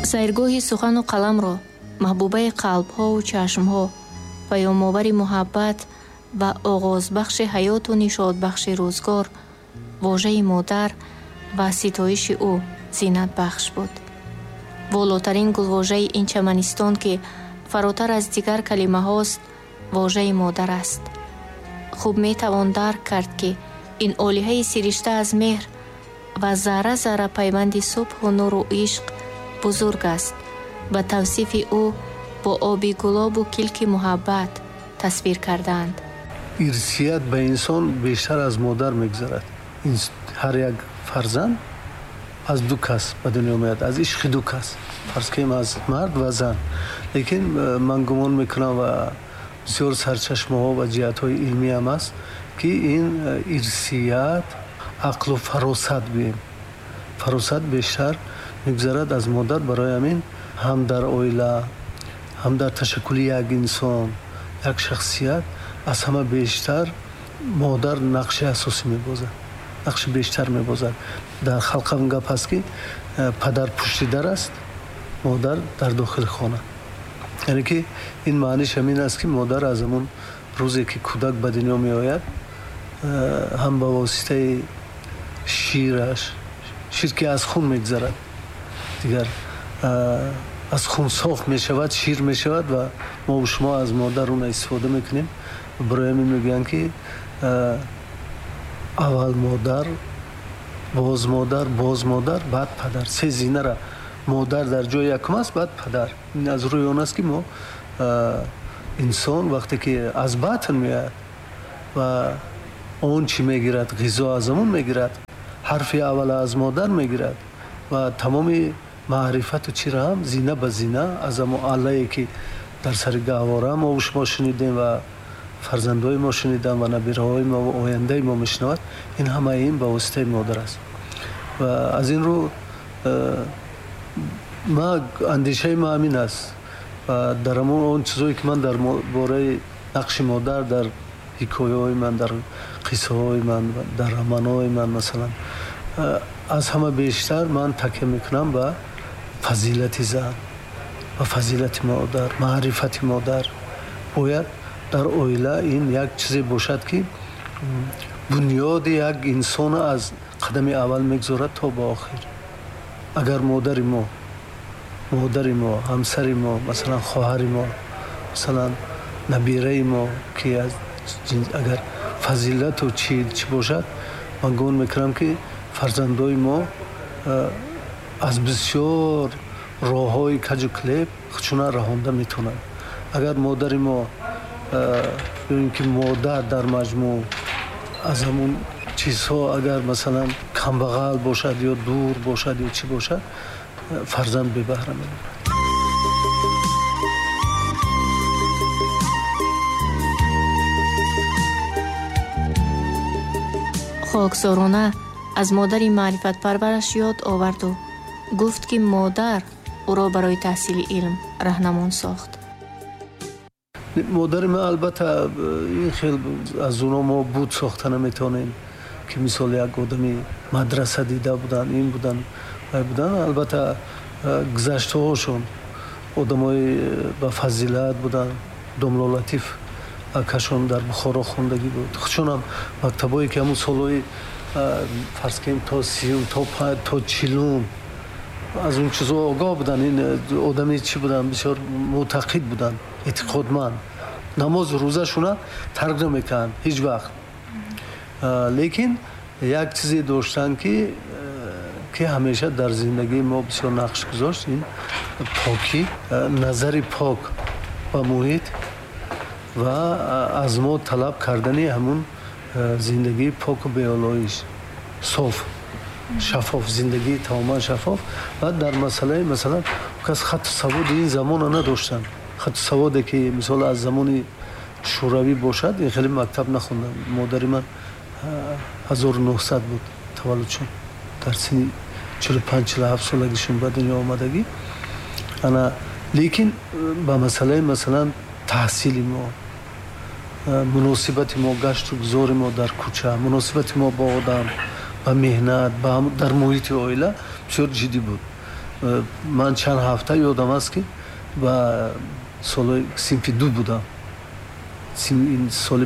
сайргоҳи сухану қаламро маҳбубаи қалбҳову чашмҳо, паёмовари муҳаббат ва оғозбахши ҳаёту нишодбахши рӯзгор, вожаи модар ва ситоиши ӯ зинатбахш буд. волотарин гулвожаи ин чаманистон ки фаротар аз дигар калимаҳост, вожаи модар аст. хуб метавон дарк кард ки ин олиҳаи сиришта аз меҳр ва зарра зарра пайванди субҳу нуру ишқ бузург аст ва тавсифи ӯ бо оби гулобу килки муҳаббат тасвир кардаанд. ирсият ба инсон бештар аз модар мегзарад. ҳар як фарзанд аз ду кас ба дунё меяд, аз ишқи ду кас, фарз кунем аз мард ва зан. лекин ман гумон мекунам ва бисёр сарчашмаҳо ва ҷиҳатҳои илмӣ ҳам аст ки ин ирсият ақлу фаросат гӯем. фаросат бештар мегзарад аз модар. барои ҳамин ҳам дар оила, ҳам дар ташаккули як инсон, як шахсият аз ҳама бештар модар нақши асосӣ мебозад, нақши бештар мебозад. дар халқам гап аст ки падар пушти дар аст, модар дар дохили хона. яъне ки ин маъниш ҳамин аст ки модар аз ҳамон рӯзе ки кӯдак ба дунё меояд, ҳам ба воситаи шираш, шир ки аз хун мегзарад, дигар аз хун соф мешавад, шир мешавад ва мо шумо аз модар уна истифода мекунем. барои ҳамин мегӯянд ки аввал модар, боз модар, боз модар, баъд падар. се зинара модар дар ҷои якум аст, баъд падар. ин аз рӯи он аст ки мо инсон вақте ки аз батн меояд ва он чӣ мегирад, ғизо аз амон мегирад, ҳарфи аввала аз модар мегирад ва тамоми маърифату чира ҳам зина ба зина аз амо аллае ки дар сари гаҳвора мо шумо шунидем ва фарзандои мо шунидан ва набираҳои мо ва ояндаи мо мешунавад. ин ҳамаи ин ба воситаи модар аст. ва аз ин рӯ андешаи ма ҳамин аст. ва дар ҳамон он чизое ки ман дар бораи нақши модар дар ҳикояҳои ман, дар қиссаҳои ман, дар романҳои ман масалан, аз ҳама бештар ман такя мекунам ба фазилати зан ва фазилати модар, маърифати модар. бояд дар оила ин як чизе бошад ки бунёди як инсона аз қадами аввал мегзорад то ба охир. агар модари мо, ҳамсари мо, масалан хоҳари мо, масалан набираи мо ки агар фазилату чӣ бошад, ман гумон мекунам ки фарзандои мо аз бисёр роҳҳои каҷу клеп худшона раҳонда метавонанд. агар модари мо бибинем ки модар дар маҷмӯъ аз ҳамон чизҳо агар масалан камбағал бошад ё дур бошад ё чӣ бошад, фарзанд бебаҳра мемонад. хоксорона аз модари маърифатпарвараш ёд оварду гуфт ки модар ӯро барои таҳсили илм раҳнамон сохт. модари ман албатта ин хел аз уно мо буд сохта наметавонем ки мисол як одами мадраса дида будан, ин будан, ай будан. албатта гузаштаҳошон одамои ба фазилат будан. домло латиф акашон дар бухоро хондагӣ буд. худшонам мактабое ки ҳамун солҳои фарз кунем то 30 то 40 аз он чизо огоҳ будан. ин одами чӣ будан, бисёр муътақид будан, эътиқодманд. намозу рӯзашуна тарк намекарданд ҳеҷ вақт. лекин як чизе доштанд ки ҳамеша дар зиндагии мо бисёр нақш гузошт, ин покӣ, назари пок ба муҳит ва аз мо талаб кардани ҳамун зиндагии поку беолоиш, соф, шаффоф, зиндагии тамоман шаффоф. ва дар масъалаи масалан кас хатту саводи ин замона надоштанд. хатту саводе ки мисол аз замони шӯравӣ бошад, ин хеле мактаб нахондам. модари ман 1900 буд таваллудшон, дар сини 45-47 солагишон ба дунё омадагӣ. лекин ба масъалаи масалан таҳсили мо, муносибати мо, гашту гузори мо дар кӯча, муносибати мо бо одам, ба меҳнат, дар муҳити оила бисёр ҷиддӣ буд. ман чанд ҳафта ёдам аст ки ба соли синфи 2 будам. ин соли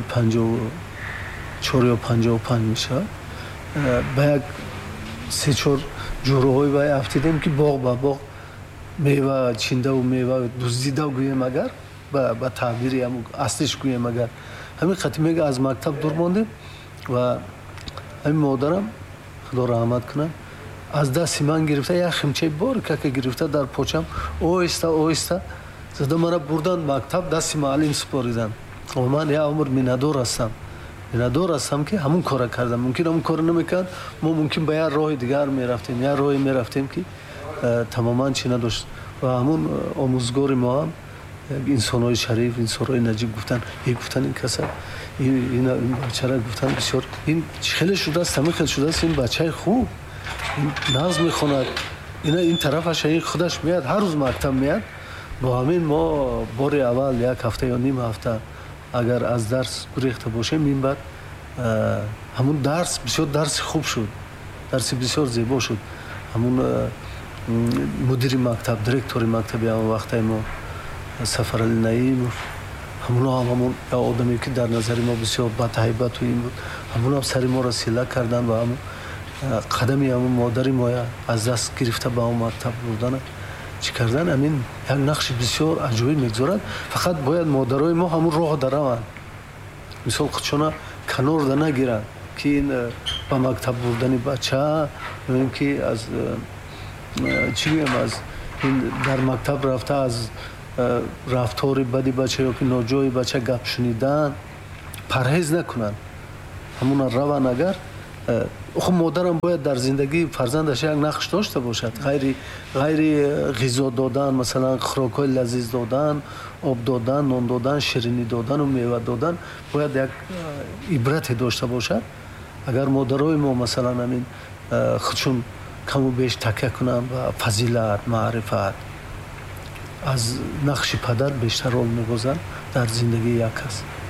54 ё 55 мешавад. ба як 3-4 ҷуроҳои вай афтидем ки боғ ба боғ мева чиндаву мева дуздида гӯем агар ба таъбири ҳамун аслиш гӯем агар ҳамин қатимега аз мактаб дур мондем ва ҳамин модарам худо раҳмат кунад аз дасти ман гирифта як химчаи борикака гирифта дар почам оҳиста оҳиста зада мана бурдан мактаб дасти муаллим супоридан. ман як умр миннатдор ҳастам ки ҳамун кора кардам. мумкин ҳамун кора намекард мо мумкин ба як роҳи дигар мерафтем, як роҳе мерафтем ки тамоман чӣ надошт. ва ҳамун омӯзгори мо ҳам инсонҳои шариф, инсонҳои наҷиб гуфтан ин каса ин бачара гуфтан бисёр ин хеле шудааст, ҳамин хел шудааст, ин бачаи хуб ин назм мехонад, ин тарафаша ин худаш меяд, ҳар рӯз мактаб меяд. бо ҳамин мо бори аввал як ҳафта ё ним ҳафта агар аз дарс гурехта бошем ин баъд ҳамун дарс бисёр дарси хуб шуд, дарси бисёр зебо шуд. ҳамун мудири мактаб, директори мактаби ҳамон вақтаи мо Сафарали Наимов, ҳамун одаме ки дар назари мо бисёр бадҳайбату ин буд, ҳамунам сари моро сила кардан ва ҳамун қадами ҳамун модари моя аз даст гирифта ба ҳамун мактаб бурдана чӣ кардан ҳамин як нақши бисёр аҷоиб мегузорад. фақат бояд модарои мо ҳамун роҳда раванд, мисол худшона канорда нагиранд ки ин ба мактаб бурдани бача ин ки аз чӣ гӯям аз ин дар мактаб рафта аз рафтори бади бача ё ки ноҷои бача гап шунидан парҳез накунанд, ҳамуна раванд. агар خب مادرم باید در زندگی فرزندش یک نقش داشته باشد، غیر غذا دادن، مثلا خوراک‌های لذیذ دادن، آب دادن، نان دادن، شیرینی دادن و میوه دادن باید یک عبرت داشته باشد. اگر مادرای ما مثلا همین خودشون کم و بیش تکیه کنن و فضیلت، معرفت از نقش پدر بیشتر رول می‌گذارن در زندگی یک کس.